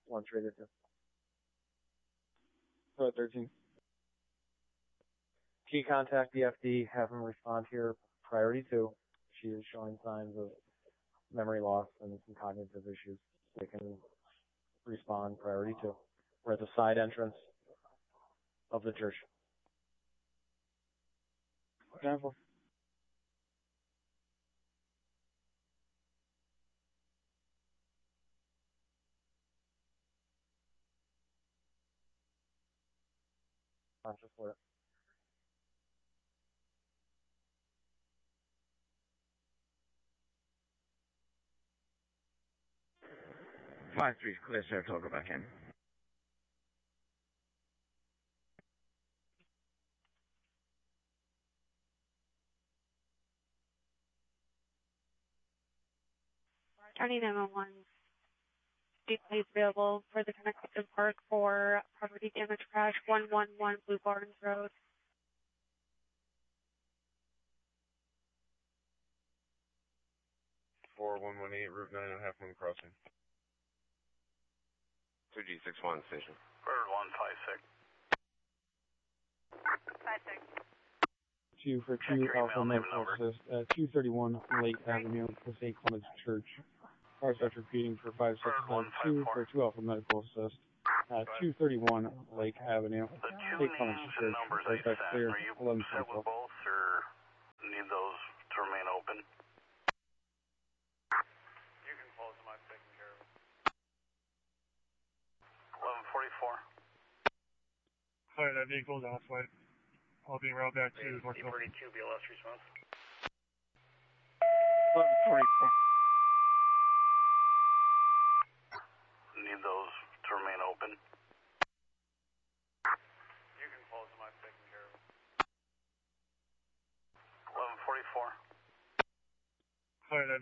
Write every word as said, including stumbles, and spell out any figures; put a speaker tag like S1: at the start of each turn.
S1: One traded to. Road thirteen. Key contact D F D, have him respond here. Priority two. She is showing signs of memory loss and some cognitive issues. They can respond. Priority two. We're at the side entrance of the church. Example. Conscious for it.
S2: Five three clear, Saratoga back in.
S3: County nine one one. Please available for the Connecticut Park for property damage crash one one one Blue Barnes Road.
S4: four one one eight, Route nine and a half Moon Crossing.
S5: two G six one station.
S6: Bird one five six.
S3: five six.
S1: Two for two Alpha Medical Assist at two thirty-one Lake Avenue for Saint Clements Church. Car starts repeating for five six five two for two Alpha Medical Assist at two thirty-one Lake Avenue, Saint Clements Church. Car starts clear, eleven
S6: Set with both or need those to remain open?
S7: You can close them, I've taken care of it.
S6: eleven forty-four.
S8: Sorry, that vehicle is off white. I'll be route back to Northville.
S7: thirty-two B L S response.
S2: eleven forty-four.
S6: Need those to remain open?
S7: You can close them, I've taken care of it.
S6: eleven forty-four.
S8: Sorry, that